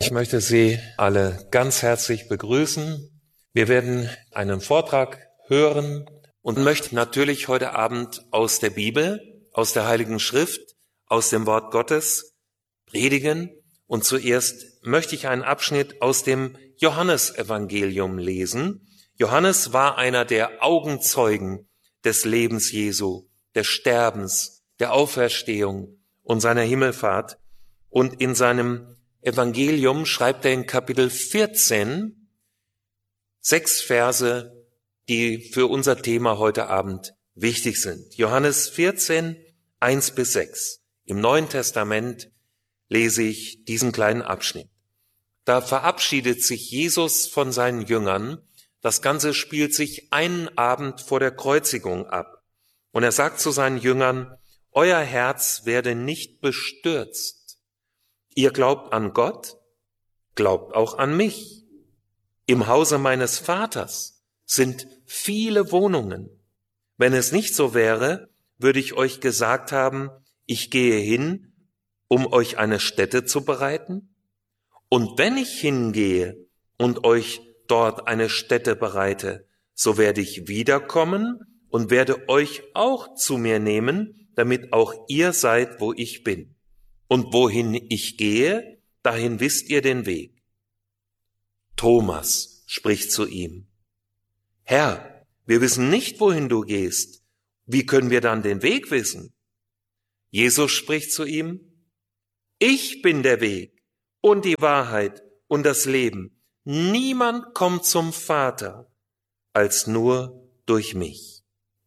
Ich möchte Sie alle ganz herzlich begrüßen. Wir werden einen Vortrag hören und möchten natürlich heute Abend aus der Bibel, aus der Heiligen Schrift, aus dem Wort Gottes predigen. Und zuerst möchte ich einen Abschnitt aus dem Johannesevangelium lesen. Johannes war einer der Augenzeugen des Lebens Jesu, des Sterbens, der Auferstehung und seiner Himmelfahrt. Und in seinem Evangelium schreibt er in Kapitel 14 6 Verse, die für unser Thema heute Abend wichtig sind. Johannes 14, 1-6. Im Neuen Testament lese ich diesen kleinen Abschnitt. Da verabschiedet sich Jesus von seinen Jüngern. Das Ganze spielt sich einen Abend vor der Kreuzigung ab. Und er sagt zu seinen Jüngern, euer Herz werde nicht bestürzt. Ihr glaubt an Gott, glaubt auch an mich. Im Hause meines Vaters sind viele Wohnungen. Wenn es nicht so wäre, würde ich euch gesagt haben, ich gehe hin, um euch eine Stätte zu bereiten. Und wenn ich hingehe und euch dort eine Stätte bereite, so werde ich wiederkommen und werde euch auch zu mir nehmen, damit auch ihr seid, wo ich bin. Und wohin ich gehe, dahin wisst ihr den Weg. Thomas spricht zu ihm, Herr, wir wissen nicht, wohin du gehst. Wie können wir dann den Weg wissen? Jesus spricht zu ihm, ich bin der Weg und die Wahrheit und das Leben. Niemand kommt zum Vater, als nur durch mich.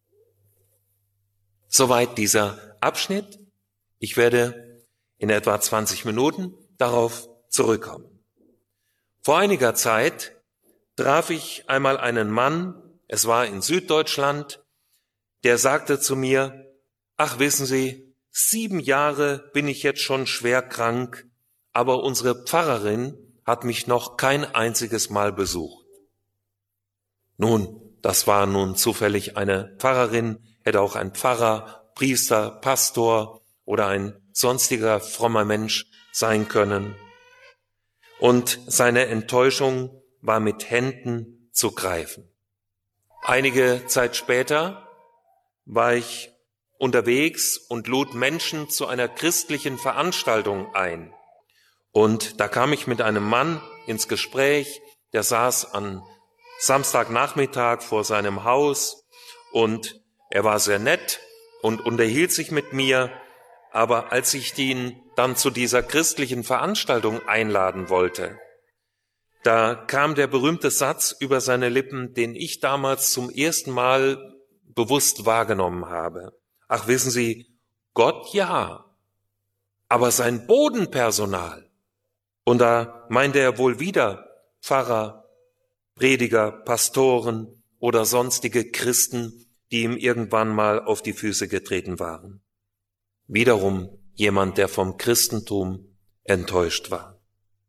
Soweit dieser Abschnitt. Ich werde in etwa 20 Minuten darauf zurückkommen. Vor einiger Zeit traf ich einmal einen Mann, es war in Süddeutschland, der sagte zu mir, ach wissen Sie, 7 Jahre bin ich jetzt schon schwer krank, aber unsere Pfarrerin hat mich noch kein einziges Mal besucht. Nun, das war nun zufällig eine Pfarrerin, hätte auch ein Pfarrer, Priester, Pastor oder ein sonstiger frommer Mensch sein können. Und seine Enttäuschung war mit Händen zu greifen. Einige Zeit später war ich unterwegs und lud Menschen zu einer christlichen Veranstaltung ein. Und da kam ich mit einem Mann ins Gespräch, der saß am Samstagnachmittag vor seinem Haus und er war sehr nett und unterhielt sich mit mir. Aber als ich ihn dann zu dieser christlichen Veranstaltung einladen wollte, da kam der berühmte Satz über seine Lippen, den ich damals zum ersten Mal bewusst wahrgenommen habe. Ach, wissen Sie, Gott ja, aber sein Bodenpersonal. Und da meinte er wohl wieder Pfarrer, Prediger, Pastoren oder sonstige Christen, die ihm irgendwann mal auf die Füße getreten waren. Wiederum jemand, der vom Christentum enttäuscht war.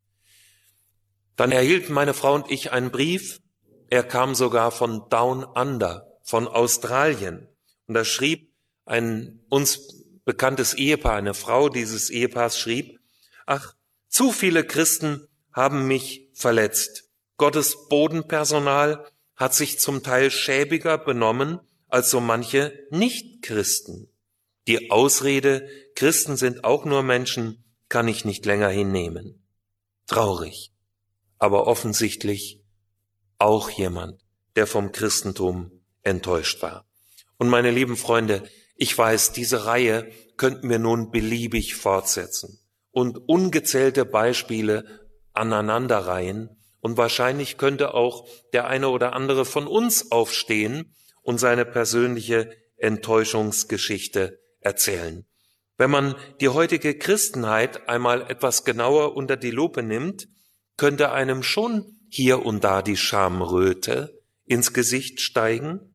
Dann erhielten meine Frau und ich einen Brief. Er kam sogar von Down Under, von Australien. Und da schrieb ein uns bekanntes Ehepaar, eine Frau dieses Ehepaars schrieb, ach, zu viele Christen haben mich verletzt. Gottes Bodenpersonal hat sich zum Teil schäbiger benommen als so manche Nicht-Christen. Die Ausrede, Christen sind auch nur Menschen, kann ich nicht länger hinnehmen. Traurig, aber offensichtlich auch jemand, der vom Christentum enttäuscht war. Und meine lieben Freunde, ich weiß, diese Reihe könnten wir nun beliebig fortsetzen und ungezählte Beispiele aneinanderreihen. Und wahrscheinlich könnte auch der eine oder andere von uns aufstehen und seine persönliche Enttäuschungsgeschichte erzählen. Wenn man die heutige Christenheit einmal etwas genauer unter die Lupe nimmt, könnte einem schon hier und da die Schamröte ins Gesicht steigen.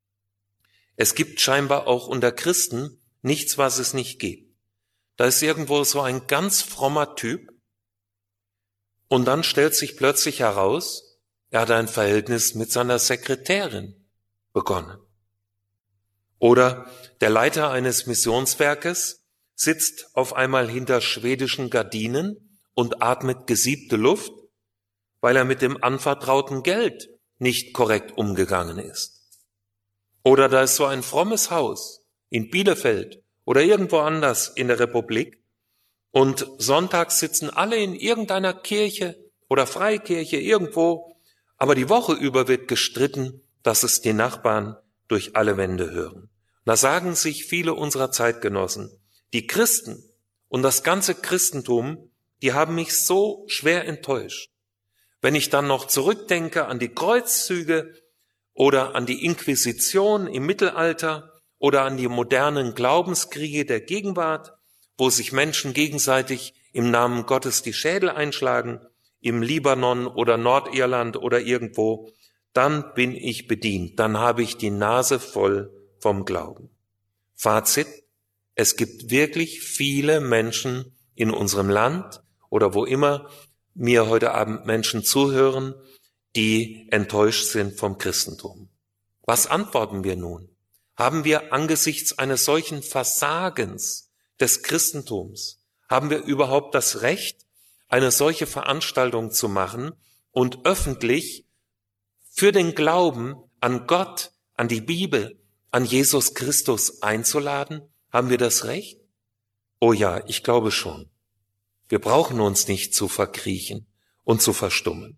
Es gibt scheinbar auch unter Christen nichts, was es nicht gibt. Da ist irgendwo so ein ganz frommer Typ und dann stellt sich plötzlich heraus, er hat ein Verhältnis mit seiner Sekretärin begonnen. Oder der Leiter eines Missionswerkes sitzt auf einmal hinter schwedischen Gardinen und atmet gesiebte Luft, weil er mit dem anvertrauten Geld nicht korrekt umgegangen ist. Oder da ist so ein frommes Haus in Bielefeld oder irgendwo anders in der Republik und sonntags sitzen alle in irgendeiner Kirche oder Freikirche irgendwo, aber die Woche über wird gestritten, dass es die Nachbarn durch alle Wände hören. Da sagen sich viele unserer Zeitgenossen, die Christen und das ganze Christentum, die haben mich so schwer enttäuscht. Wenn ich dann noch zurückdenke an die Kreuzzüge oder an die Inquisition im Mittelalter oder an die modernen Glaubenskriege der Gegenwart, wo sich Menschen gegenseitig im Namen Gottes die Schädel einschlagen, im Libanon oder Nordirland oder irgendwo, dann bin ich bedient, dann habe ich die Nase voll vom Glauben. Fazit: Es gibt wirklich viele Menschen in unserem Land oder wo immer mir heute Abend Menschen zuhören, die enttäuscht sind vom Christentum. Was antworten wir nun? Haben wir angesichts eines solchen Versagens des Christentums, haben wir überhaupt das Recht, eine solche Veranstaltung zu machen und öffentlich für den Glauben an Gott, an die Bibel, an Jesus Christus einzuladen? Haben wir das Recht? Oh ja, ich glaube schon. Wir brauchen uns nicht zu verkriechen und zu verstummen.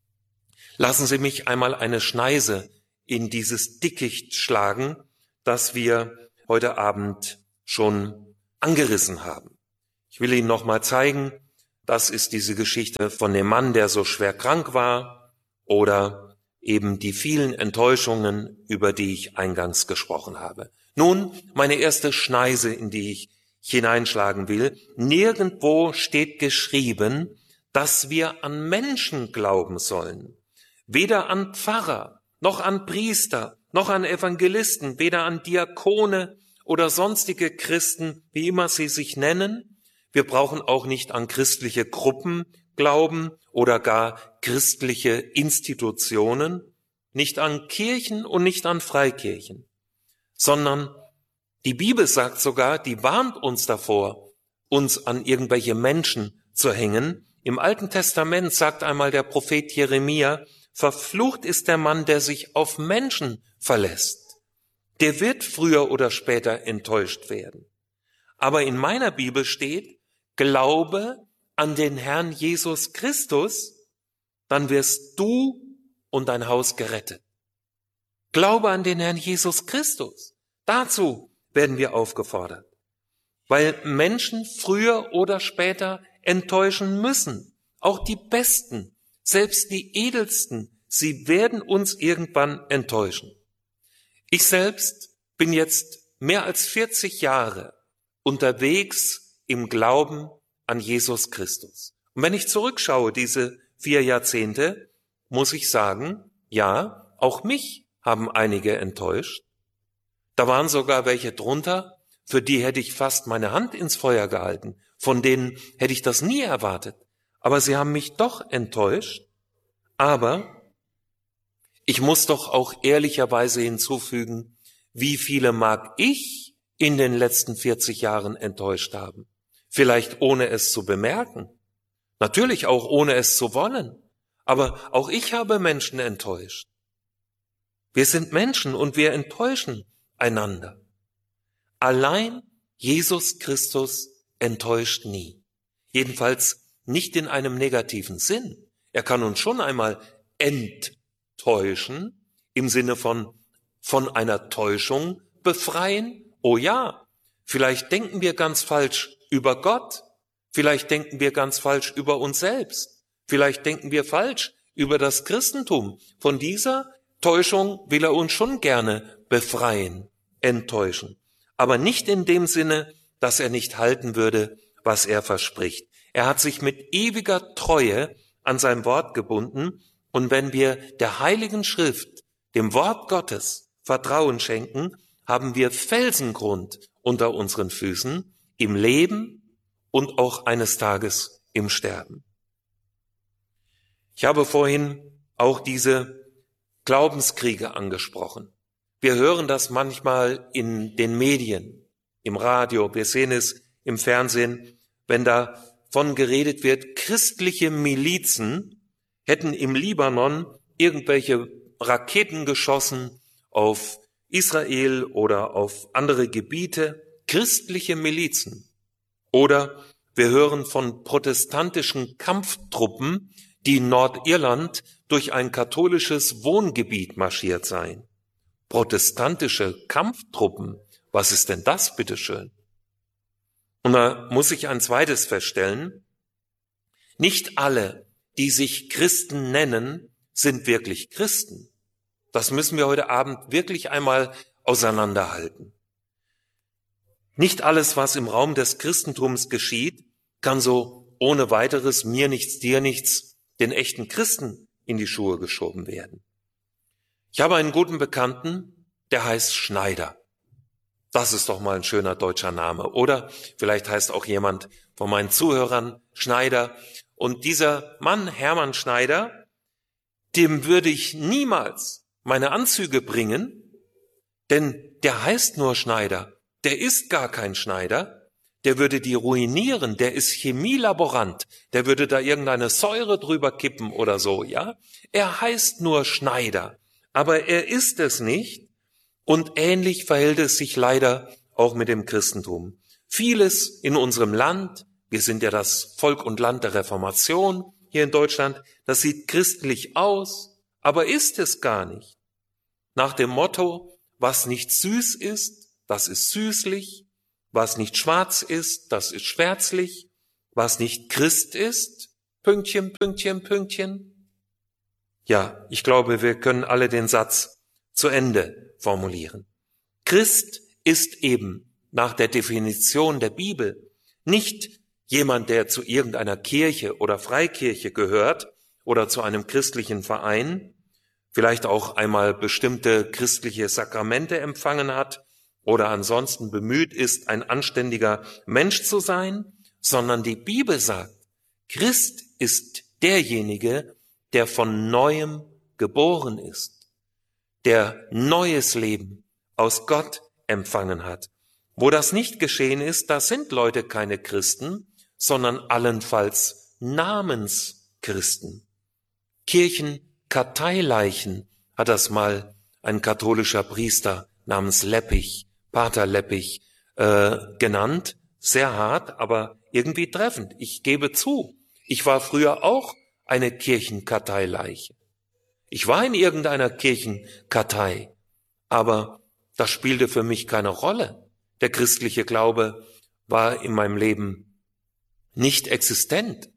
Lassen Sie mich einmal eine Schneise in dieses Dickicht schlagen, das wir heute Abend schon angerissen haben. Ich will Ihnen noch mal zeigen, das ist diese Geschichte von dem Mann, der so schwer krank war, oder eben die vielen Enttäuschungen, über die ich eingangs gesprochen habe. Nun, meine erste Schneise, in die ich hineinschlagen will. Nirgendwo steht geschrieben, dass wir an Menschen glauben sollen. Weder an Pfarrer, noch an Priester, noch an Evangelisten, weder an Diakone oder sonstige Christen, wie immer sie sich nennen. Wir brauchen auch nicht an christliche Gruppen glauben oder gar christliche Institutionen, nicht an Kirchen und nicht an Freikirchen, sondern die Bibel sagt sogar, die warnt uns davor, uns an irgendwelche Menschen zu hängen. Im Alten Testament sagt einmal der Prophet Jeremia, verflucht ist der Mann, der sich auf Menschen verlässt. Der wird früher oder später enttäuscht werden. Aber in meiner Bibel steht, glaube an den Herrn Jesus Christus, dann wirst du und dein Haus gerettet. Glaube an den Herrn Jesus Christus. Dazu werden wir aufgefordert, weil Menschen früher oder später enttäuschen müssen. Auch die Besten, selbst die Edelsten, sie werden uns irgendwann enttäuschen. Ich selbst bin jetzt mehr als 40 Jahre unterwegs im Glauben an Jesus Christus. Und wenn ich zurückschaue, diese 4 Jahrzehnte, muss ich sagen, ja, auch mich haben einige enttäuscht. Da waren sogar welche drunter, für die hätte ich fast meine Hand ins Feuer gehalten. Von denen hätte ich das nie erwartet. Aber sie haben mich doch enttäuscht. Aber ich muss doch auch ehrlicherweise hinzufügen, wie viele mag ich in den letzten 40 Jahren enttäuscht haben? Vielleicht ohne es zu bemerken. Natürlich auch ohne es zu wollen. Aber auch ich habe Menschen enttäuscht. Wir sind Menschen und wir enttäuschen einander. Allein Jesus Christus enttäuscht nie. Jedenfalls nicht in einem negativen Sinn. Er kann uns schon einmal enttäuschen, im Sinne von einer Täuschung befreien. Oh ja, vielleicht denken wir ganz falsch über Gott. Vielleicht denken wir ganz falsch über uns selbst. Vielleicht denken wir falsch über das Christentum. Von dieser Täuschung will er uns schon gerne befreien, enttäuschen. Aber nicht in dem Sinne, dass er nicht halten würde, was er verspricht. Er hat sich mit ewiger Treue an sein Wort gebunden. Und wenn wir der Heiligen Schrift, dem Wort Gottes, Vertrauen schenken, haben wir Felsengrund unter unseren Füßen im Leben und auch eines Tages im Sterben. Ich habe vorhin auch diese Glaubenskriege angesprochen. Wir hören das manchmal in den Medien, im Radio, wir sehen es im Fernsehen, wenn da davon geredet wird, christliche Milizen hätten im Libanon irgendwelche Raketen geschossen auf Israel oder auf andere Gebiete, christliche Milizen. Oder wir hören von protestantischen Kampftruppen, die in Nordirland durch ein katholisches Wohngebiet marschiert seien. Protestantische Kampftruppen, was ist denn das, bitteschön? Und da muss ich ein zweites feststellen: Nicht alle, die sich Christen nennen, sind wirklich Christen. Das müssen wir heute Abend wirklich einmal auseinanderhalten. Nicht alles, was im Raum des Christentums geschieht, kann so ohne weiteres mir nichts, dir nichts, den echten Christen in die Schuhe geschoben werden. Ich habe einen guten Bekannten, der heißt Schneider. Das ist doch mal ein schöner deutscher Name, oder? Vielleicht heißt auch jemand von meinen Zuhörern Schneider. Und dieser Mann, Hermann Schneider, dem würde ich niemals meine Anzüge bringen, denn der heißt nur Schneider. Der ist gar kein Schneider. Der würde die ruinieren. Der ist Chemielaborant. Der würde da irgendeine Säure drüber kippen oder so, ja? Er heißt nur Schneider, aber er ist es nicht. Und ähnlich verhält es sich leider auch mit dem Christentum. Vieles in unserem Land, wir sind ja das Volk und Land der Reformation hier in Deutschland, das sieht christlich aus, aber ist es gar nicht. Nach dem Motto, was nicht süß ist, das ist süßlich, was nicht schwarz ist, das ist schwärzlich, was nicht Christ ist, Pünktchen, Pünktchen, Pünktchen. Ja, ich glaube, wir können alle den Satz zu Ende formulieren. Christ ist eben nach der Definition der Bibel nicht jemand, der zu irgendeiner Kirche oder Freikirche gehört oder zu einem christlichen Verein, vielleicht auch einmal bestimmte christliche Sakramente empfangen hat oder ansonsten bemüht ist, ein anständiger Mensch zu sein, sondern die Bibel sagt, Christ ist derjenige, der von Neuem geboren ist, der neues Leben aus Gott empfangen hat. Wo das nicht geschehen ist, da sind Leute keine Christen, sondern allenfalls Namenschristen. Kirchenkarteileichen hat das mal ein katholischer Priester namens Leppich, Pater Leppich, genannt. Sehr hart, aber irgendwie treffend. Ich gebe zu, ich war früher auch eine Kirchenkarteileiche. Ich war in irgendeiner Kirchenkartei, aber das spielte für mich keine Rolle. Der christliche Glaube war in meinem Leben nicht existent.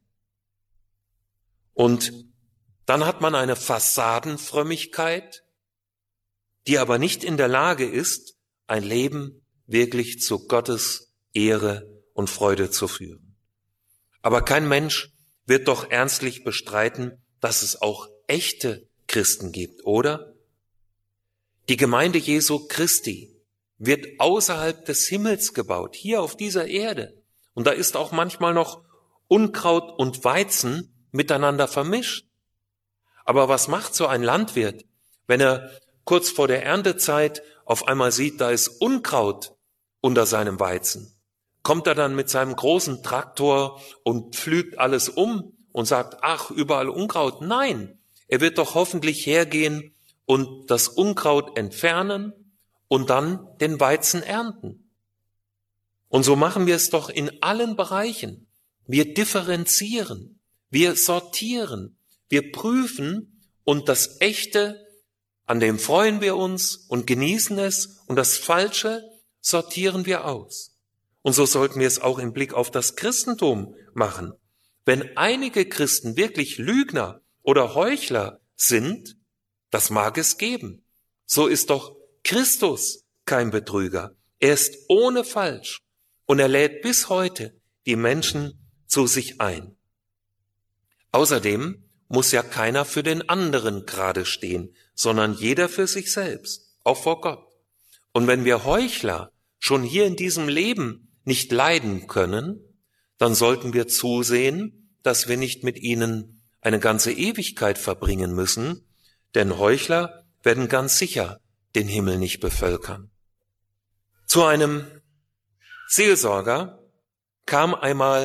Und dann hat man eine Fassadenfrömmigkeit, die aber nicht in der Lage ist, ein Leben wirklich zu Gottes Ehre und Freude zu führen. Aber kein Mensch wird doch ernstlich bestreiten, dass es auch echte Christen gibt, oder? Die Gemeinde Jesu Christi wird außerhalb des Himmels gebaut, hier auf dieser Erde. Und da ist auch manchmal noch Unkraut und Weizen miteinander vermischt. Aber was macht so ein Landwirt, wenn er kurz vor der Erntezeit auf einmal sieht, da ist Unkraut unter seinem Weizen? Kommt er dann mit seinem großen Traktor und pflügt alles um und sagt, ach, überall Unkraut? Nein, er wird doch hoffentlich hergehen und das Unkraut entfernen und dann den Weizen ernten. Und so machen wir es doch in allen Bereichen. Wir differenzieren, wir sortieren, wir prüfen und das Echte, an dem freuen wir uns und genießen es, und das Falsche sortieren wir aus. Und so sollten wir es auch im Blick auf das Christentum machen. Wenn einige Christen wirklich Lügner oder Heuchler sind, das mag es geben. So ist doch Christus kein Betrüger. Er ist ohne Falsch und er lädt bis heute die Menschen zu sich ein. Außerdem muss ja keiner für den anderen gerade stehen, sondern jeder für sich selbst, auch vor Gott. Und wenn wir Heuchler schon hier in diesem Leben nicht leiden können, dann sollten wir zusehen, dass wir nicht mit ihnen eine ganze Ewigkeit verbringen müssen, denn Heuchler werden ganz sicher den Himmel nicht bevölkern. Zu einem Seelsorger kam einmal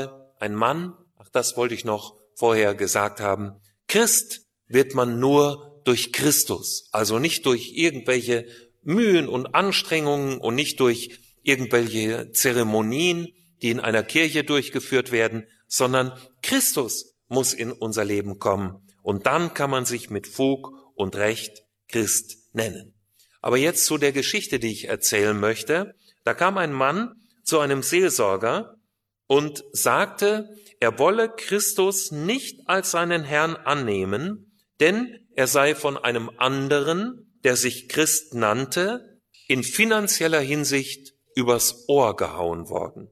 ein Mann, das wollte ich noch vorher gesagt haben, Christ wird man nur durch Christus, also nicht durch irgendwelche Mühen und Anstrengungen und nicht durch irgendwelche Zeremonien, die in einer Kirche durchgeführt werden, sondern Christus muss in unser Leben kommen und dann kann man sich mit Fug und Recht Christ nennen. Aber jetzt zu der Geschichte, die ich erzählen möchte. Da kam ein Mann zu einem Seelsorger und sagte, er wolle Christus nicht als seinen Herrn annehmen, denn er sei von einem anderen, der sich Christ nannte, in finanzieller Hinsicht übers Ohr gehauen worden.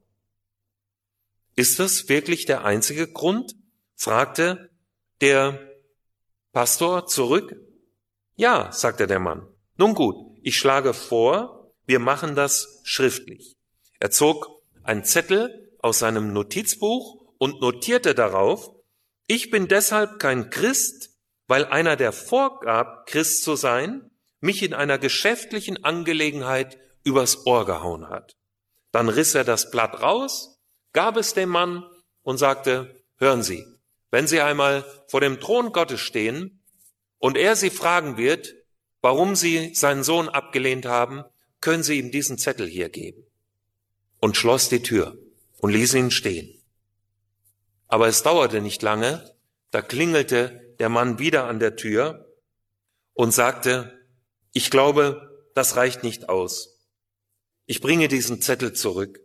Ist das wirklich der einzige Grund? Fragte der Pastor zurück. Ja, sagte der Mann. Nun gut, ich schlage vor, wir machen das schriftlich. Er zog einen Zettel aus seinem Notizbuch und notierte darauf, ich bin deshalb kein Christ, weil einer, der vorgab, Christ zu sein, mich in einer geschäftlichen Angelegenheit übers Ohr gehauen hat. Dann riss er das Blatt raus, gab es dem Mann und sagte, hören Sie, wenn Sie einmal vor dem Thron Gottes stehen und er Sie fragen wird, warum Sie seinen Sohn abgelehnt haben, können Sie ihm diesen Zettel hier geben. Und schloss die Tür und ließ ihn stehen. Aber es dauerte nicht lange, da klingelte der Mann wieder an der Tür und sagte, ich glaube, das reicht nicht aus. Ich bringe diesen Zettel zurück.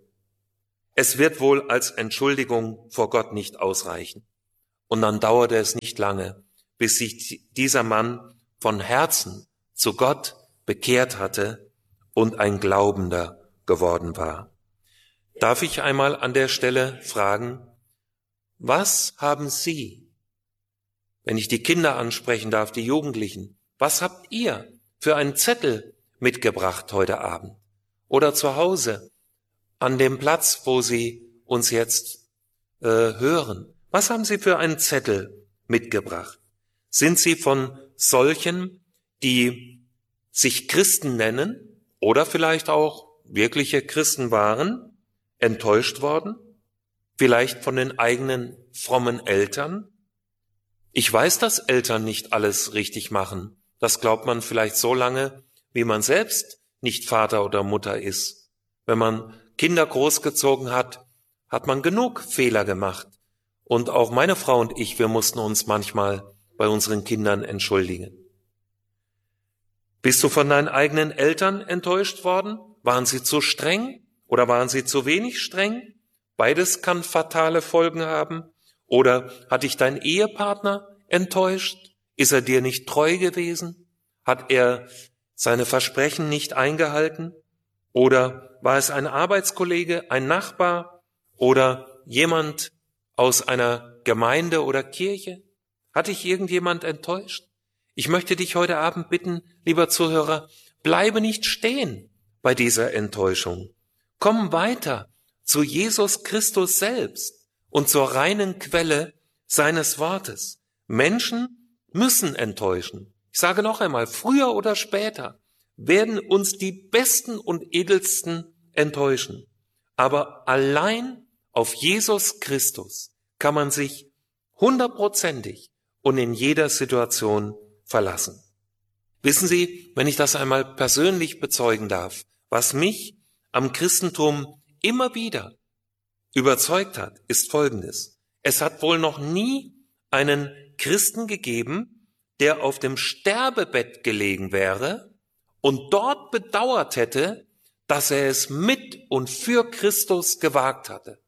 Es wird wohl als Entschuldigung vor Gott nicht ausreichen. Und dann dauerte es nicht lange, bis sich dieser Mann von Herzen zu Gott bekehrt hatte und ein Glaubender geworden war. Darf ich einmal an der Stelle fragen, was haben Sie, wenn ich die Kinder ansprechen darf, die Jugendlichen, was habt ihr für einen Zettel mitgebracht heute Abend oder zu Hause an dem Platz, wo Sie uns jetzt hören? Was haben Sie für einen Zettel mitgebracht? Sind Sie von solchen, die sich Christen nennen oder vielleicht auch wirkliche Christen waren, enttäuscht worden? Vielleicht von den eigenen frommen Eltern? Ich weiß, dass Eltern nicht alles richtig machen. Das glaubt man vielleicht so lange, wie man selbst nicht Vater oder Mutter ist. Wenn man Kinder großgezogen hat, hat man genug Fehler gemacht. Und auch meine Frau und ich, wir mussten uns manchmal bei unseren Kindern entschuldigen. Bist du von deinen eigenen Eltern enttäuscht worden? Waren sie zu streng oder waren sie zu wenig streng? Beides kann fatale Folgen haben. Oder hat dich dein Ehepartner enttäuscht? Ist er dir nicht treu gewesen? Hat er seine Versprechen nicht eingehalten? Oder war es ein Arbeitskollege, ein Nachbar oder jemand aus einer Gemeinde oder Kirche? Hat dich irgendjemand enttäuscht? Ich möchte dich heute Abend bitten, lieber Zuhörer, bleibe nicht stehen bei dieser Enttäuschung. Komm weiter zu Jesus Christus selbst und zur reinen Quelle seines Wortes. Menschen müssen enttäuschen. Ich sage noch einmal, früher oder später werden uns die Besten und Edelsten enttäuschen. Aber allein auf Jesus Christus kann man sich 100%ig und in jeder Situation verlassen. Wissen Sie, wenn ich das einmal persönlich bezeugen darf, was mich am Christentum immer wieder überzeugt hat, ist Folgendes. Es hat wohl noch nie einen Christen gegeben, der auf dem Sterbebett gelegen wäre und dort bedauert hätte, dass er es mit und für Christus gewagt hatte.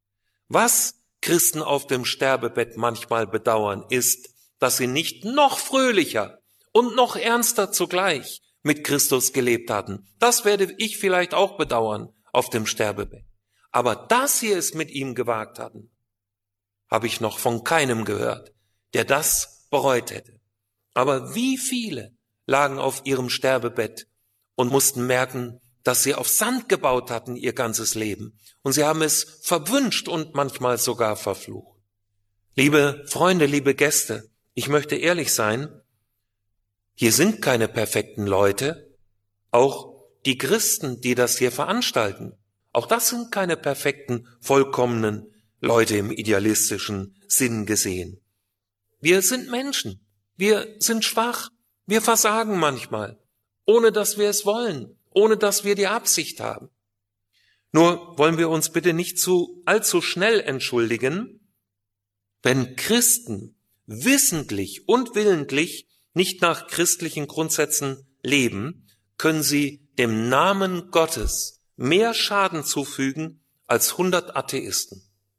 Was Christen auf dem Sterbebett manchmal bedauern, ist, dass sie nicht noch fröhlicher und noch ernster zugleich mit Christus gelebt hatten. Das werde ich vielleicht auch bedauern auf dem Sterbebett. Aber dass sie es mit ihm gewagt hatten, habe ich noch von keinem gehört, der das bereut hätte. Aber wie viele lagen auf ihrem Sterbebett und mussten merken, dass sie auf Sand gebaut hatten ihr ganzes Leben. Und sie haben es verwünscht und manchmal sogar verflucht. Liebe Freunde, liebe Gäste, ich möchte ehrlich sein, hier sind keine perfekten Leute, auch die Christen, die das hier veranstalten. Auch das sind keine perfekten, vollkommenen Leute im idealistischen Sinn gesehen. Wir sind Menschen, wir sind schwach, wir versagen manchmal, ohne dass wir es wollen, ohne dass wir die Absicht haben. Nur wollen wir uns bitte nicht allzu schnell entschuldigen, wenn Christen wissentlich und willentlich nicht nach christlichen Grundsätzen leben, können sie dem Namen Gottes mehr Schaden zufügen als 100 Atheisten.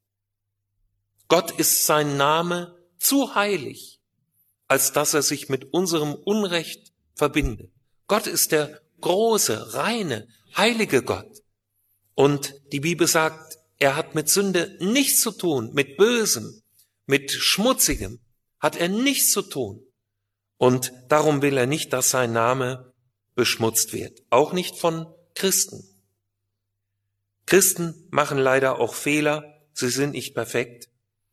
Gott ist sein Name zu heilig, als dass er sich mit unserem Unrecht verbindet. Gott ist der große, reine, heilige Gott. Und die Bibel sagt, er hat mit Sünde nichts zu tun, mit Bösem, mit Schmutzigem hat er nichts zu tun. Und darum will er nicht, dass sein Name beschmutzt wird, auch nicht von Christen. Christen machen leider auch Fehler, sie sind nicht perfekt,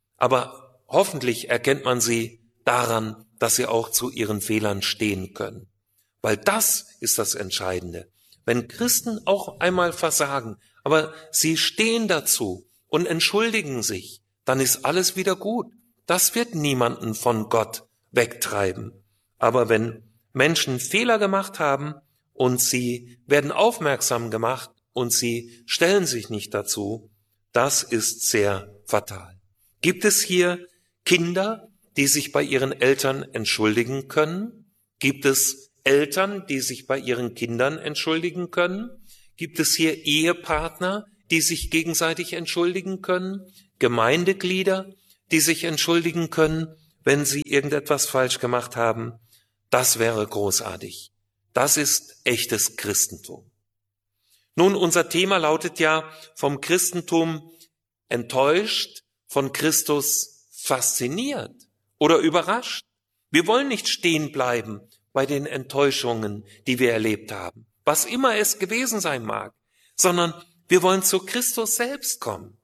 aber hoffentlich erkennt man sie daran, dass sie auch zu ihren Fehlern stehen können. Weil das ist das Entscheidende. Wenn Christen auch einmal versagen, aber sie stehen dazu und entschuldigen sich, dann ist alles wieder gut. Das wird niemanden von Gott wegtreiben. Aber wenn Menschen Fehler gemacht haben und sie werden aufmerksam gemacht und sie stellen sich nicht dazu, das ist sehr fatal. Gibt es hier Kinder, die sich bei ihren Eltern entschuldigen können? Gibt es Eltern, die sich bei ihren Kindern entschuldigen können? Gibt es hier Ehepartner, die sich gegenseitig entschuldigen können? Gemeindeglieder, die sich entschuldigen können, wenn sie irgendetwas falsch gemacht haben? Das wäre großartig. Das ist echtes Christentum. Nun, unser Thema lautet ja vom Christentum enttäuscht, von Christus fasziniert oder überrascht. Wir wollen nicht stehen bleiben bei den Enttäuschungen, die wir erlebt haben, was immer es gewesen sein mag, sondern wir wollen zu Christus selbst kommen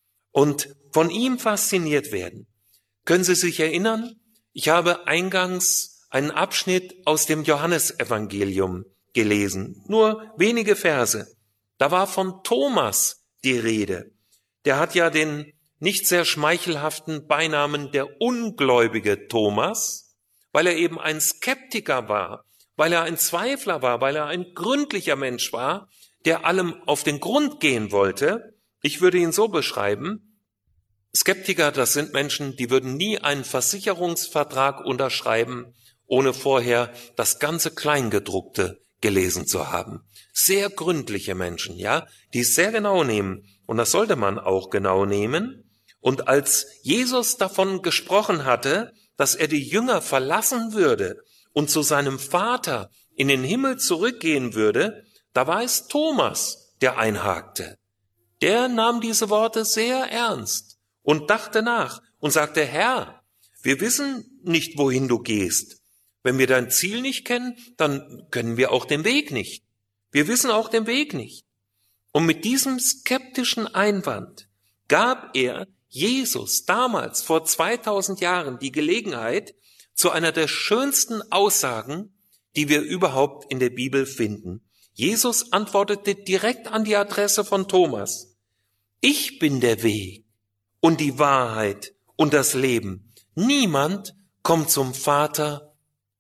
und von ihm fasziniert werden. Können Sie sich erinnern? Ich habe eingangs einen Abschnitt aus dem Johannesevangelium gelesen, nur wenige Verse. Da war von Thomas die Rede. Der hat ja den nicht sehr schmeichelhaften Beinamen der ungläubige Thomas, weil er eben ein Skeptiker war, weil er ein Zweifler war, weil er ein gründlicher Mensch war, der allem auf den Grund gehen wollte. Ich würde ihn so beschreiben: Skeptiker, das sind Menschen, die würden nie einen Versicherungsvertrag unterschreiben, ohne vorher das ganze Kleingedruckte gelesen zu haben. Sehr gründliche Menschen, ja, die es sehr genau nehmen. Und das sollte man auch genau nehmen. Und als Jesus davon gesprochen hatte, dass er die Jünger verlassen würde und zu seinem Vater in den Himmel zurückgehen würde, da war es Thomas, der einhakte. Der nahm diese Worte sehr ernst und dachte nach und sagte: Herr, wir wissen nicht, wohin du gehst. Wenn wir dein Ziel nicht kennen, dann können wir auch den Weg nicht. Wir wissen auch den Weg nicht. Und mit diesem skeptischen Einwand gab er Jesus damals vor 2000 Jahren die Gelegenheit zu einer der schönsten Aussagen, die wir überhaupt in der Bibel finden. Jesus antwortete direkt an die Adresse von Thomas: Ich bin der Weg und die Wahrheit und das Leben. Niemand kommt zum Vater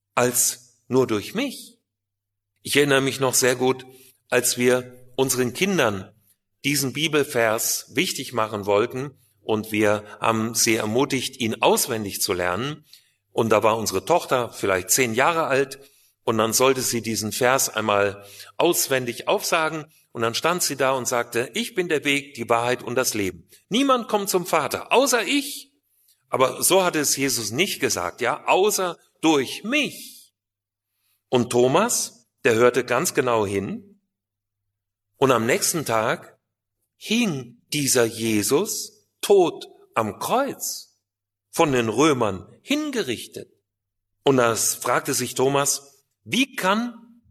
als nur durch mich. Ich erinnere mich noch sehr gut, als wir unseren Kindern diesen Bibelvers wichtig machen wollten und wir haben sie ermutigt, ihn auswendig zu lernen. Und da war unsere Tochter vielleicht 10 Jahre alt und dann sollte sie diesen Vers einmal auswendig aufsagen und dann stand sie da und sagte: Ich bin der Weg, die Wahrheit und das Leben. Niemand kommt zum Vater, außer ich. Aber so hatte es Jesus nicht gesagt, ja, außer durch mich. Und Thomas, der hörte ganz genau hin und am nächsten Tag hing dieser Jesus tot am Kreuz, von den Römern hingerichtet. Und das fragte sich Thomas: Wie kann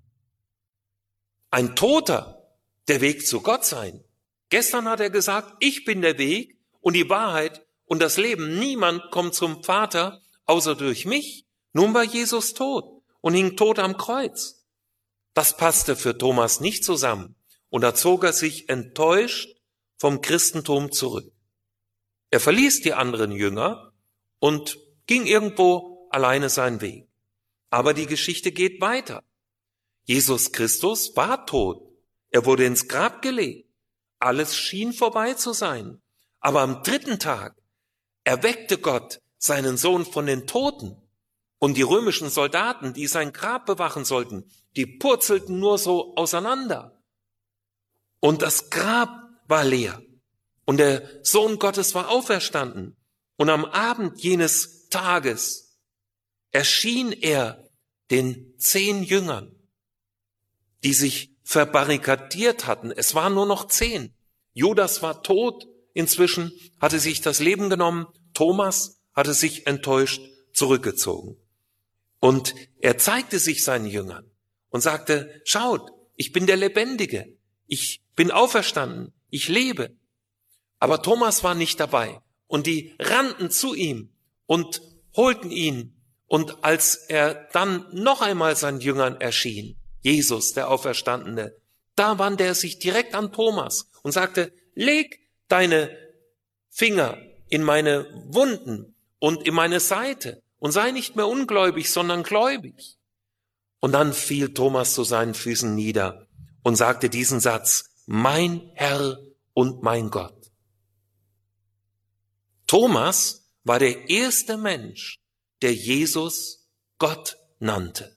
ein Toter der Weg zu Gott sein? Gestern hat er gesagt: Ich bin der Weg und die Wahrheit und das Leben. Niemand kommt zum Vater außer durch mich. Nun war Jesus tot und hing tot am Kreuz. Das passte für Thomas nicht zusammen und da zog er sich enttäuscht vom Christentum zurück. Er verließ die anderen Jünger und ging irgendwo alleine seinen Weg. Aber die Geschichte geht weiter. Jesus Christus war tot. Er wurde ins Grab gelegt. Alles schien vorbei zu sein. Aber am 3. Tag erweckte Gott seinen Sohn von den Toten. Und die römischen Soldaten, die sein Grab bewachen sollten, die purzelten nur so auseinander. Und das Grab war leer. Und der Sohn Gottes war auferstanden. Und am Abend jenes Tages erschien er den 10 Jüngern, die sich verbarrikadiert hatten. Es waren nur noch 10. Judas war tot inzwischen, hatte sich das Leben genommen. Thomas hatte sich enttäuscht zurückgezogen. Und er zeigte sich seinen Jüngern und sagte, schaut, ich bin der Lebendige. Ich bin auferstanden. Ich lebe. Aber Thomas war nicht dabei. Und die rannten zu ihm und holten ihn. Und als er dann noch einmal seinen Jüngern erschien, Jesus, der Auferstandene, da wandte er sich direkt an Thomas und sagte, leg deine Finger in meine Wunden und in meine Seite und sei nicht mehr ungläubig, sondern gläubig. Und dann fiel Thomas zu seinen Füßen nieder und sagte diesen Satz, mein Herr und mein Gott. Thomas war der erste Mensch, der Jesus Gott nannte.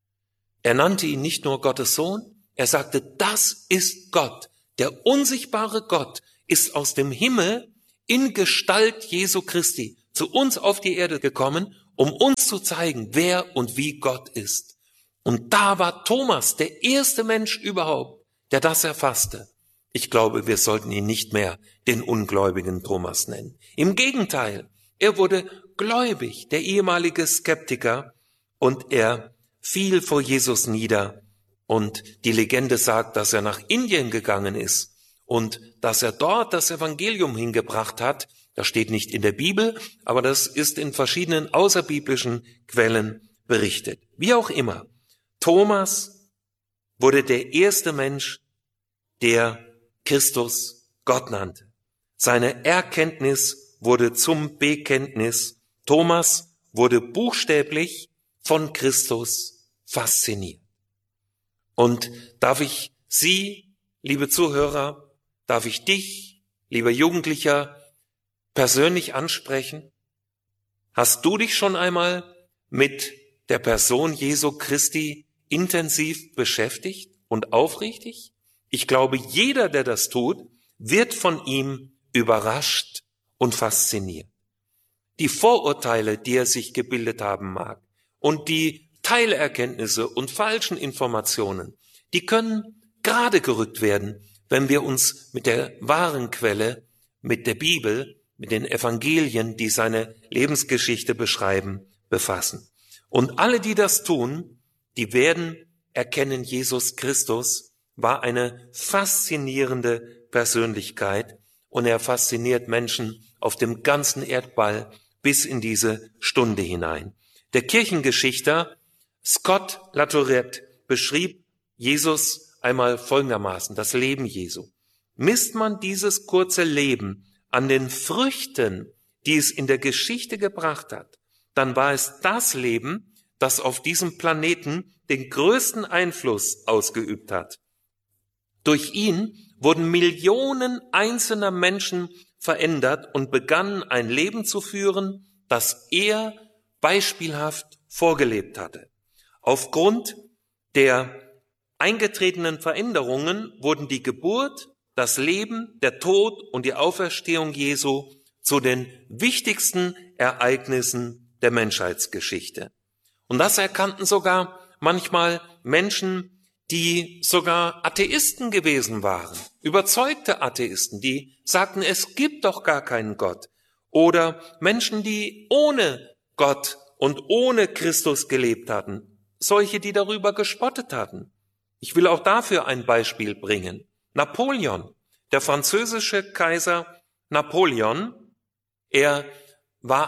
Er nannte ihn nicht nur Gottes Sohn, er sagte, das ist Gott. Der unsichtbare Gott ist aus dem Himmel in Gestalt Jesu Christi zu uns auf die Erde gekommen, um uns zu zeigen, wer und wie Gott ist. Und da war Thomas der erste Mensch überhaupt, der das erfasste. Ich glaube, wir sollten ihn nicht mehr den ungläubigen Thomas nennen. Im Gegenteil, er wurde gläubig, der ehemalige Skeptiker, und er fiel vor Jesus nieder. Und die Legende sagt, dass er nach Indien gegangen ist und dass er dort das Evangelium hingebracht hat. Das steht nicht in der Bibel, aber das ist in verschiedenen außerbiblischen Quellen berichtet. Wie auch immer, Thomas wurde der erste Mensch, der Christus Gott nannte. Seine Erkenntnis wurde zum Bekenntnis. Thomas wurde buchstäblich von Christus fasziniert. Und darf ich Sie, liebe Zuhörer, darf ich dich, lieber Jugendlicher, persönlich ansprechen? Hast du dich schon einmal mit der Person Jesu Christi intensiv beschäftigt und aufrichtig? Ich glaube, jeder, der das tut, wird von ihm überrascht und fasziniert. Die Vorurteile, die er sich gebildet haben mag, und die Teilerkenntnisse und falschen Informationen, die können gerade gerückt werden, wenn wir uns mit der wahren Quelle, mit der Bibel, mit den Evangelien, die seine Lebensgeschichte beschreiben, befassen. Und alle, die das tun, die werden erkennen, Jesus Christus war eine faszinierende Persönlichkeit und er fasziniert Menschen auf dem ganzen Erdball bis in diese Stunde hinein. Der Kirchengeschichter Scott Latourette beschrieb Jesus einmal folgendermaßen, das Leben Jesu. Misst man dieses kurze Leben an den Früchten, die es in der Geschichte gebracht hat, dann war es das Leben, das auf diesem Planeten den größten Einfluss ausgeübt hat. Durch ihn wurden Millionen einzelner Menschen verändert und begannen ein Leben zu führen, das er beispielhaft vorgelebt hatte. Aufgrund der eingetretenen Veränderungen wurden die Geburt, das Leben, der Tod und die Auferstehung Jesu zu den wichtigsten Ereignissen der Menschheitsgeschichte. Und das erkannten sogar manchmal Menschen, die sogar Atheisten gewesen waren, überzeugte Atheisten, die sagten, es gibt doch gar keinen Gott. Oder Menschen, die ohne Gott und ohne Christus gelebt hatten, solche, die darüber gespottet hatten. Ich will auch dafür ein Beispiel bringen. Napoleon, der französische Kaiser Napoleon, er war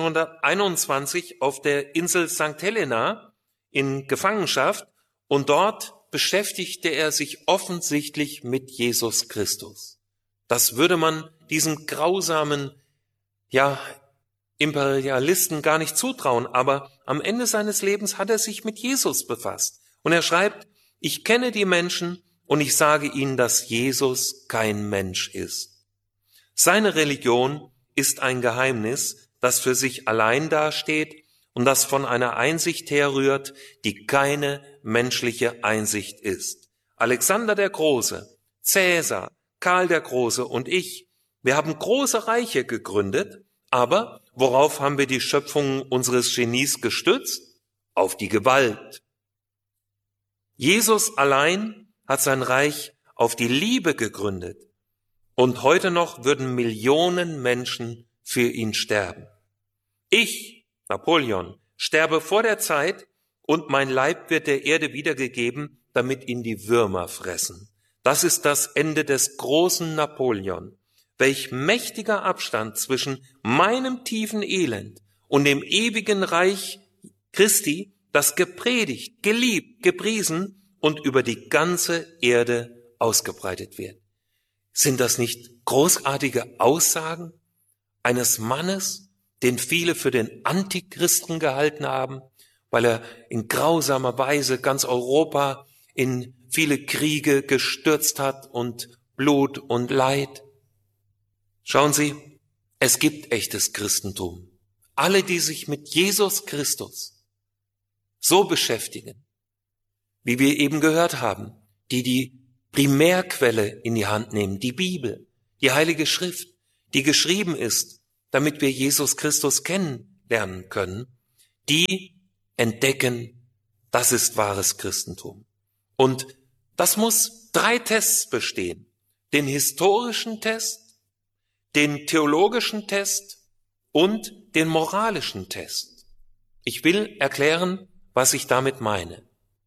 1821 auf der Insel St. Helena in Gefangenschaft und dort beschäftigte er sich offensichtlich mit Jesus Christus. Das würde man diesem grausamen Imperialisten gar nicht zutrauen, aber am Ende seines Lebens hat er sich mit Jesus befasst. Und er schreibt, ich kenne die Menschen und ich sage ihnen, dass Jesus kein Mensch ist. Seine Religion ist ein Geheimnis, das für sich allein dasteht und das von einer Einsicht herrührt, die keine menschliche Einsicht ist. Alexander der Große, Cäsar, Karl der Große und ich, wir haben große Reiche gegründet, aber worauf haben wir die Schöpfung unseres Genies gestützt? Auf die Gewalt. Jesus allein hat sein Reich auf die Liebe gegründet. Und heute noch würden Millionen Menschen für ihn sterben. Ich, Napoleon, sterbe vor der Zeit und mein Leib wird der Erde wiedergegeben, damit ihn die Würmer fressen. Das ist das Ende des großen Napoleon. Welch mächtiger Abstand zwischen meinem tiefen Elend und dem ewigen Reich Christi, das gepredigt, geliebt, gepriesen und über die ganze Erde ausgebreitet wird. Sind das nicht großartige Aussagen eines Mannes, den viele für den Antichristen gehalten haben, weil er in grausamer Weise ganz Europa in viele Kriege gestürzt hat und Blut und Leid? Schauen Sie, es gibt echtes Christentum. Alle, die sich mit Jesus Christus so beschäftigen, wie wir eben gehört haben, die Primärquelle in die Hand nehmen, die Bibel, die Heilige Schrift, die geschrieben ist, damit wir Jesus Christus kennenlernen können, die entdecken, das ist wahres Christentum. Und das muss 3 Tests bestehen. Den historischen Test, den theologischen Test und den moralischen Test. Ich will erklären, was ich damit meine.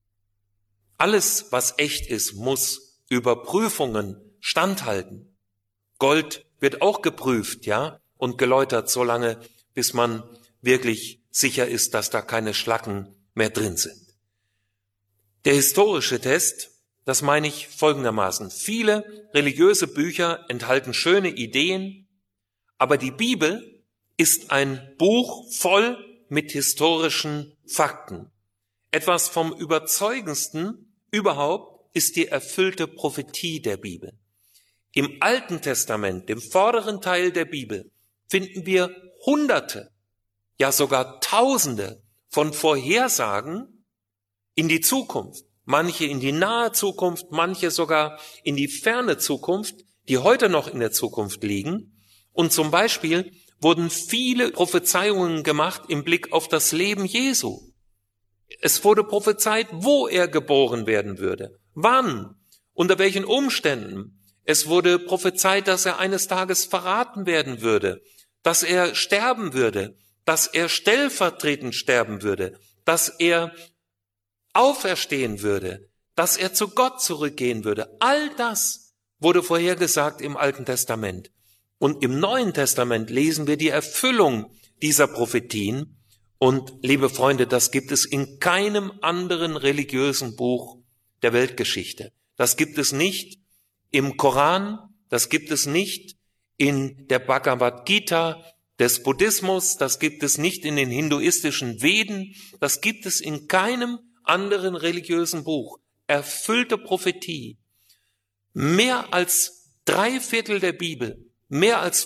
Alles, was echt ist, muss Überprüfungen standhalten. Gold wird auch geprüft, und geläutert, solange, bis man wirklich sicher ist, dass da keine Schlacken mehr drin sind. Der historische Test, das meine ich folgendermaßen. Viele religiöse Bücher enthalten schöne Ideen, aber die Bibel ist ein Buch voll mit historischen Fakten. Etwas vom Überzeugendsten überhaupt ist die erfüllte Prophetie der Bibel. Im Alten Testament, dem vorderen Teil der Bibel, finden wir Hunderte, ja sogar Tausende von Vorhersagen in die Zukunft. Manche in die nahe Zukunft, manche sogar in die ferne Zukunft, die heute noch in der Zukunft liegen. Und zum Beispiel wurden viele Prophezeiungen gemacht im Blick auf das Leben Jesu. Es wurde prophezeit, wo er geboren werden würde, wann, unter welchen Umständen. Es wurde prophezeit, dass er eines Tages verraten werden würde, dass er sterben würde, dass er stellvertretend sterben würde, dass er auferstehen würde, dass er zu Gott zurückgehen würde. All das wurde vorhergesagt im Alten Testament. Und im Neuen Testament lesen wir die Erfüllung dieser Prophetien. Und liebe Freunde, das gibt es in keinem anderen religiösen Buch der Weltgeschichte. Das gibt es nicht im Koran, das gibt es nicht in der Bhagavad Gita des Buddhismus, das gibt es nicht in den hinduistischen Veden, das gibt es in keinem anderen religiösen Buch. Erfüllte Prophetie. Mehr als 3/4 der Bibel, mehr als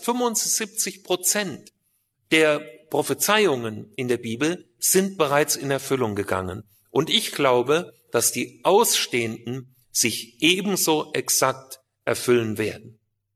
75% der Prophezeiungen in der Bibel sind bereits in Erfüllung gegangen. Und ich glaube, dass die Ausstehenden sich ebenso exakt erfüllen werden.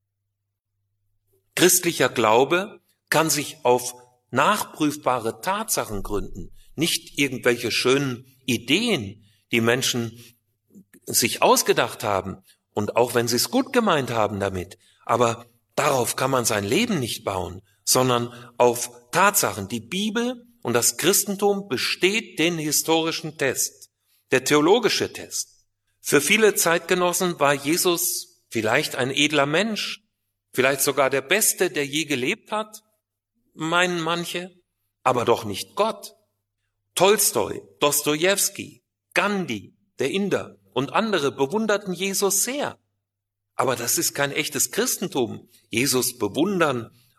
Christlicher Glaube kann sich auf nachprüfbare Tatsachen gründen, nicht irgendwelche schönen Ideen, die Menschen sich ausgedacht haben und auch wenn sie es gut gemeint haben damit, aber darauf kann man sein Leben nicht bauen, sondern auf Tatsachen. Die Bibel und das Christentum besteht den historischen Test, der theologische Test. Für viele Zeitgenossen war Jesus vielleicht ein edler Mensch, vielleicht sogar der Beste, der je gelebt hat, meinen manche, aber doch nicht Gott. Tolstoi, Dostojewski, Gandhi, der Inder und andere bewunderten Jesus sehr. Aber das ist kein echtes Christentum. Jesus bewundern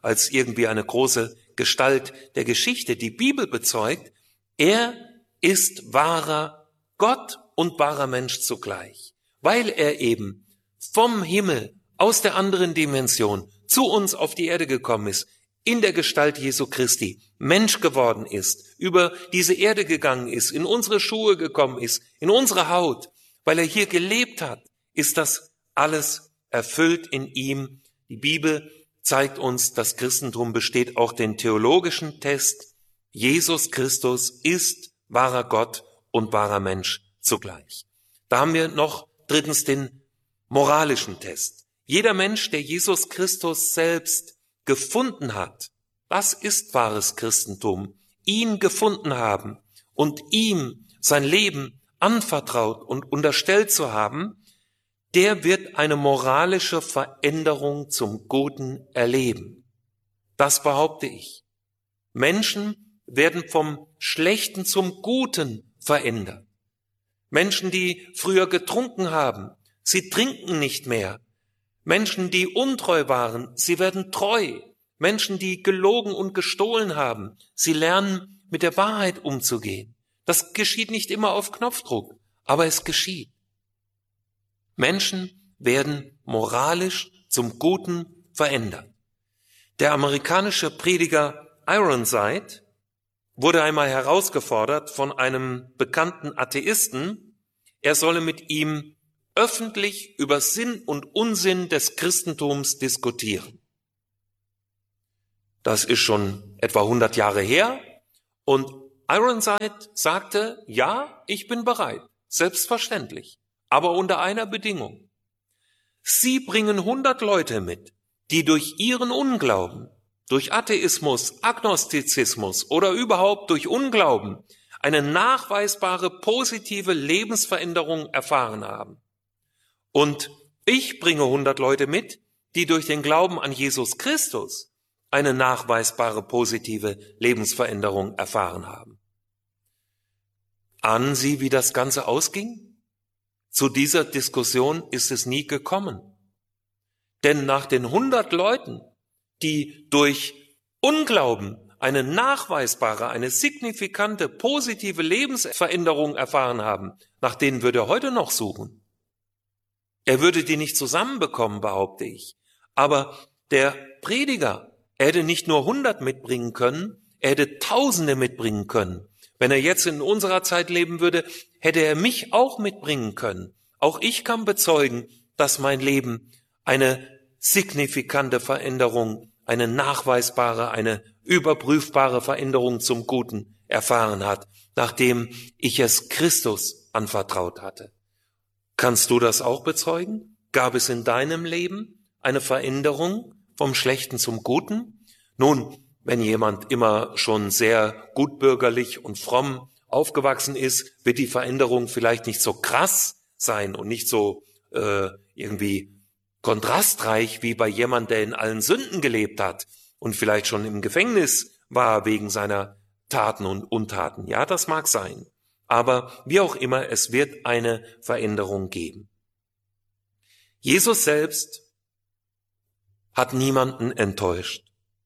als irgendwie eine große Gestalt der Geschichte. Die Bibel bezeugt, er ist wahrer Gott und wahrer Mensch zugleich, weil er eben vom Himmel aus der anderen Dimension zu uns auf die Erde gekommen ist, in der Gestalt Jesu Christi, Mensch geworden ist, über diese Erde gegangen ist, in unsere Schuhe gekommen ist, in unsere Haut, weil er hier gelebt hat, ist das alles erfüllt in ihm. Die Bibel zeigt uns, das Christentum besteht auch den theologischen Test. Jesus Christus ist wahrer Gott und wahrer Mensch zugleich. Da haben wir noch drittens den moralischen Test. Jeder Mensch, der Jesus Christus selbst gefunden hat, das ist wahres Christentum, ihn gefunden haben und ihm sein Leben anvertraut und unterstellt zu haben, der wird eine moralische Veränderung zum Guten erleben. Das behaupte ich. Menschen werden vom Schlechten zum Guten verändert. Menschen, die früher getrunken haben, sie trinken nicht mehr. Menschen, die untreu waren, sie werden treu. Menschen, die gelogen und gestohlen haben, sie lernen, mit der Wahrheit umzugehen. Das geschieht nicht immer auf Knopfdruck, aber es geschieht. Menschen werden moralisch zum Guten verändert. Der amerikanische Prediger Ironside wurde einmal herausgefordert von einem bekannten Atheisten, er solle mit ihm öffentlich über Sinn und Unsinn des Christentums diskutieren. Das ist schon etwa 100 Jahre her und Ironside sagte, ja, ich bin bereit, selbstverständlich, aber unter einer Bedingung. Sie bringen 100 Leute mit, die durch ihren Unglauben, durch Atheismus, Agnostizismus oder überhaupt durch Unglauben eine nachweisbare positive Lebensveränderung erfahren haben. Und ich bringe 100 Leute mit, die durch den Glauben an Jesus Christus eine nachweisbare positive Lebensveränderung erfahren haben. Ahnen Sie, wie das Ganze ausging? Zu dieser Diskussion ist es nie gekommen. Denn nach den 100 Leuten, die durch Unglauben eine nachweisbare, eine signifikante, positive Lebensveränderung erfahren haben, nach denen würde er heute noch suchen. Er würde die nicht zusammenbekommen, behaupte ich. Aber der Prediger, er hätte nicht nur 100 mitbringen können, er hätte Tausende mitbringen können. Wenn er jetzt in unserer Zeit leben würde, hätte er mich auch mitbringen können. Auch ich kann bezeugen, dass mein Leben eine signifikante Veränderung, eine nachweisbare, eine überprüfbare Veränderung zum Guten erfahren hat, nachdem ich es Christus anvertraut hatte. Kannst du das auch bezeugen? Gab es in deinem Leben eine Veränderung vom Schlechten zum Guten? Nun, wenn jemand immer schon sehr gutbürgerlich und fromm aufgewachsen ist, wird die Veränderung vielleicht nicht so krass sein und nicht so irgendwie kontrastreich wie bei jemand, der in allen Sünden gelebt hat und vielleicht schon im Gefängnis war wegen seiner Taten und Untaten. Ja, das mag sein. Aber wie auch immer, es wird eine Veränderung geben. Jesus selbst hat niemanden enttäuscht.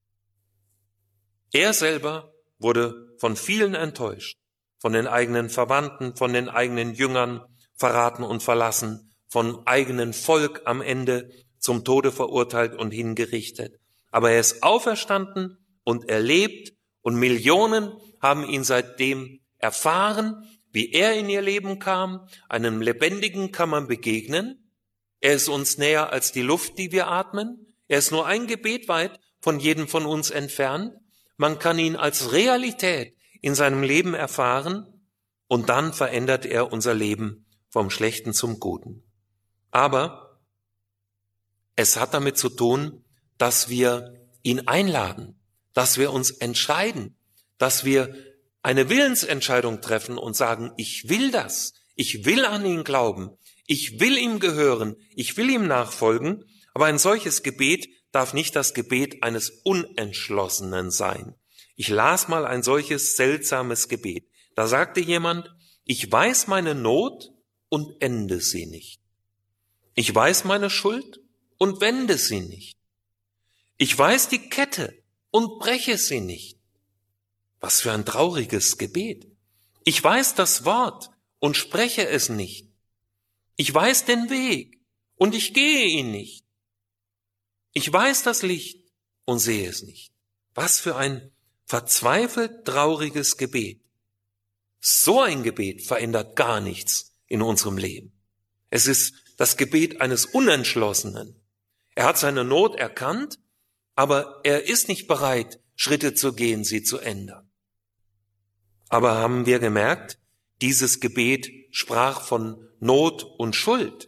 Er selber wurde von vielen enttäuscht, von den eigenen Verwandten, von den eigenen Jüngern verraten und verlassen, von eigenen Volk am Ende zum Tode verurteilt und hingerichtet. Aber er ist auferstanden und er lebt und Millionen haben ihn seitdem erfahren, wie er in ihr Leben kam. Einem Lebendigen kann man begegnen. Er ist uns näher als die Luft, die wir atmen. Er ist nur ein Gebet weit von jedem von uns entfernt. Man kann ihn als Realität in seinem Leben erfahren und dann verändert er unser Leben vom Schlechten zum Guten. Aber es hat damit zu tun, dass wir ihn einladen, dass wir uns entscheiden, dass wir eine Willensentscheidung treffen und sagen, ich will das, ich will an ihn glauben, ich will ihm gehören, ich will ihm nachfolgen, aber ein solches Gebet darf nicht das Gebet eines Unentschlossenen sein. Ich las mal ein solches seltsames Gebet. Da sagte jemand, ich weiß meine Not und ende sie nicht. Ich weiß meine Schuld und wende sie nicht. Ich weiß die Kette und breche sie nicht. Was für ein trauriges Gebet. Ich weiß das Wort und spreche es nicht. Ich weiß den Weg und ich gehe ihn nicht. Ich weiß das Licht und sehe es nicht. Was für ein verzweifelt trauriges Gebet. So ein Gebet verändert gar nichts in unserem Leben. Es ist das Gebet eines Unentschlossenen. Er hat seine Not erkannt, aber er ist nicht bereit, Schritte zu gehen, sie zu ändern. Aber haben wir gemerkt, dieses Gebet sprach von Not und Schuld.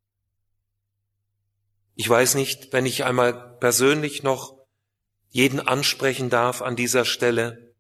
Ich weiß nicht, wenn ich einmal persönlich noch jeden ansprechen darf an dieser Stelle.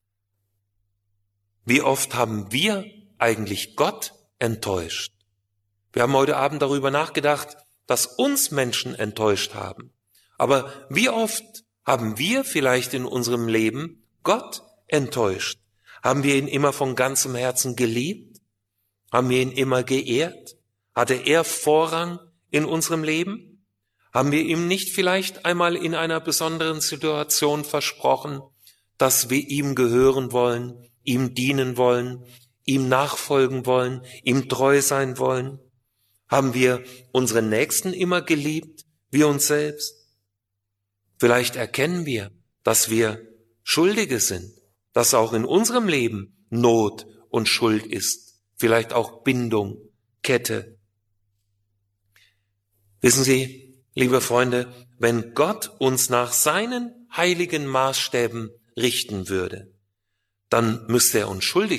Wie oft haben wir eigentlich Gott enttäuscht? Wir haben heute Abend darüber nachgedacht, dass uns Menschen enttäuscht haben. Aber wie oft haben wir vielleicht in unserem Leben Gott enttäuscht? Haben wir ihn immer von ganzem Herzen geliebt? Haben wir ihn immer geehrt? Hatte er Vorrang in unserem Leben? Haben wir ihm nicht vielleicht einmal in einer besonderen Situation versprochen, dass wir ihm gehören wollen, ihm dienen wollen, ihm nachfolgen wollen, ihm treu sein wollen? Haben wir unsere Nächsten immer geliebt, wie uns selbst? Vielleicht erkennen wir, dass wir Schuldige sind, dass auch in unserem Leben Not und Schuld ist, vielleicht auch Bindung, Kette. Wissen Sie, liebe Freunde, wenn Gott uns nach seinen heiligen Maßstäben richten würde, dann müsste er uns schuldig